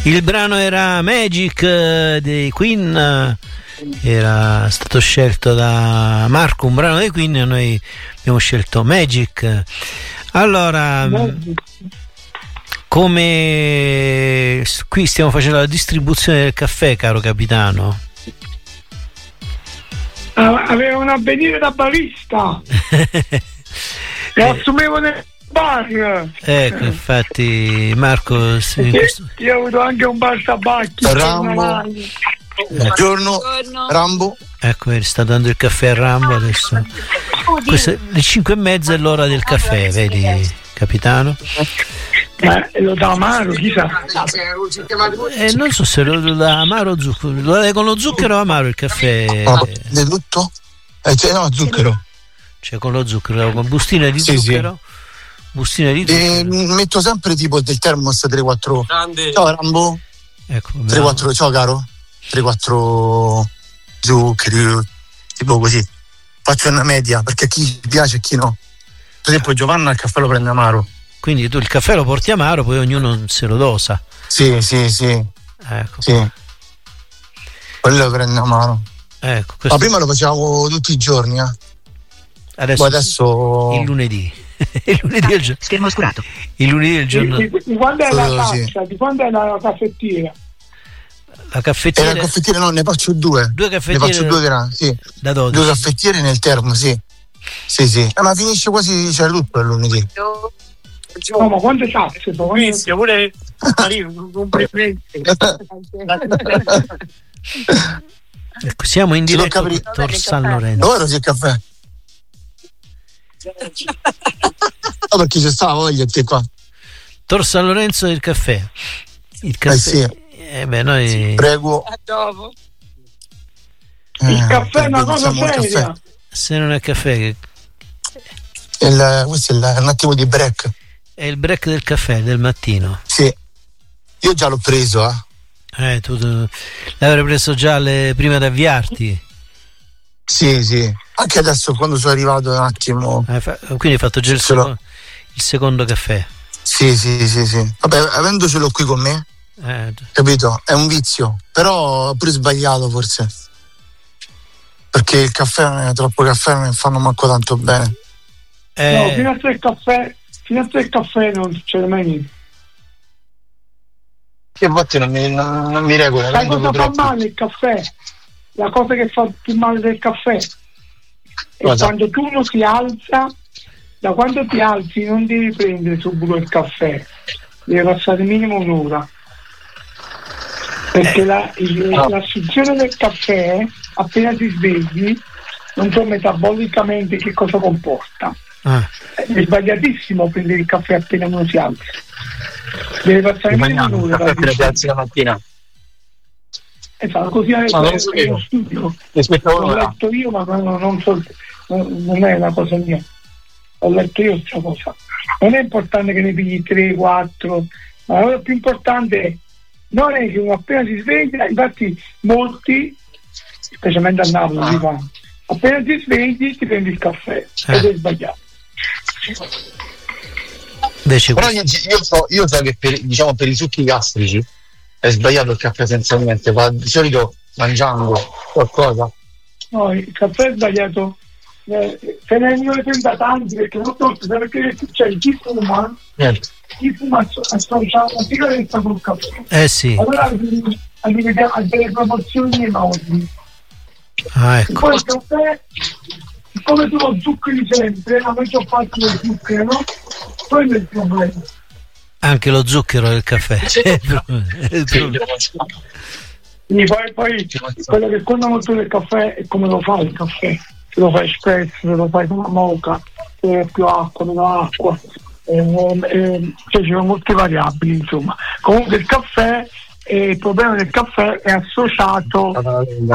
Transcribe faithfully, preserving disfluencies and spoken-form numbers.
Il brano era Magic dei Queen, era stato scelto da Marco, un brano dei Queen, e noi abbiamo scelto Magic. Allora, come qui stiamo facendo la distribuzione del caffè, caro capitano? Aveva un avvenire da barista e assumevo nel bar. Ecco, infatti Marco sì, io, questo... io ho avuto anche un bar tabacchi. Rambo, buongiorno Rambo. Ecco, sta dando il caffè a Rambo adesso. Queste, le cinque e mezza è l'ora del caffè, vedi capitano? Ma lo dà amaro, chissà. Eh, non so se lo dà amaro o zucchero. Lo dà con lo zucchero o amaro il caffè? Oh, di tutto? Eh, cioè, no, zucchero. Cioè con lo zucchero, con bustine di sì, zucchero? Sì. Bustine di zucchero. E metto sempre tipo del termos tre quattro. Grande. Ciao Rambo. Ecco, tre quattro, ciao caro. tre quattro zuccheri, tipo così. Faccio una media, perché a chi piace e chi no. Per esempio Giovanna il caffè lo prende amaro. Quindi tu il caffè lo porti amaro, poi ognuno se lo dosa. Sì, sì, sì. Ecco. Sì. Quello lo prende amaro. Ecco, ma prima lo facevamo tutti i giorni, eh. Adesso, adesso... il lunedì. Il lunedì è il giorno. Schermo oscurato. Il lunedì è il giorno. Di, di, di quando è la uh, tazza? Sì. Di quando è la caffettiera? La caffettiera. E la caffettiera no, ne faccio due. Due caffettiere. Ne faccio due grandi, sì. Da dodici. Due caffettiere nel termo, sì. Sì, sì. Eh, ma finisce quasi, c'è tutto il lunedì. No, ma quante tazze? Inizia pure un complimenti. Ecco, siamo in diretta con Tor San Lorenzo. Ora c'è il caffè. No, perché c'è stata voglia te qua. Tor San Lorenzo e il caffè. Il caffè. Eh sì. Eh beh, noi... Prego. Il eh, caffè è una cosa seria. Se non è caffè che... Il, questo è il, un attimo di break. È il break del caffè del mattino. Sì. Io già l'ho preso, eh. Eh, tu, tu l'avrei preso già le, prima di avviarti. Sì, sì. Anche adesso quando sono arrivato un attimo. Eh, fa, quindi hai fatto già il, seco, il secondo caffè. Sì, sì, sì, sì. Vabbè, avendocelo qui con me, eh. capito? È un vizio. Però ho pure sbagliato forse. Perché il caffè, troppo caffè non mi fanno manco tanto bene. Eh. No, fino a tre caffè, fino a tre caffè non succede mai niente. Che a volte non mi, non, non mi regola. Sai cosa fa male il caffè? La cosa che fa più male del caffè è cosa? Quando tu non si alza, da quando ti alzi non devi prendere subito il caffè, deve passare minimo un'ora, perché la, il, l'assunzione del caffè appena ti svegli non so metabolicamente che cosa comporta. Ah. È sbagliatissimo prendere il caffè appena uno si alza, deve passare minimo un'ora appena ti alzi la mattina. Esatto, così è lo studio. L'ho letto io, ma non, non, so, non è una cosa mia. Ho letto io questa cosa. Non è importante che ne pigli tre, quattro, ma la cosa più importante è non è che uno appena si sveglia, infatti molti, specialmente a Napoli, si fanno. Appena ti svegli ti prendi il caffè, eh. ed è sbagliato. Invece, però io, io, so, io so che per, diciamo, per i succhi gastrici è sbagliato il caffè essenzialmente, ma di solito mangiando qualcosa. No, il caffè è sbagliato. Eh, se ne ne prenda tanti, perché non so perché c'è chi fuma, Niente. chi fuma associato la sigaretta col caffè. Eh sì. Allora arriviamo a delle proporzioni enormi. Ah, ecco. E poi il caffè, come tu lo zuccheri sempre, a me ci ho fatto lo zucchero, no? Quello è il problema. Anche lo zucchero del caffè. Sì, poi, poi quello che conta molto del caffè è come lo fai il caffè. Se lo fai espresso, se lo fai con una moka, se è più acqua, meno acqua, eh, eh, cioè ci sono molte variabili, insomma. Comunque il caffè, eh, il problema del caffè è associato